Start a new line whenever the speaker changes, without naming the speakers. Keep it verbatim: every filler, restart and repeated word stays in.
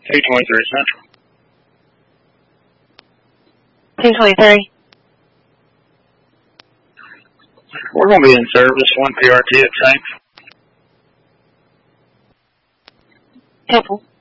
two twenty-three Central.
two twenty-three.
We're going to be in service, one P R T at Saints.
Helpful.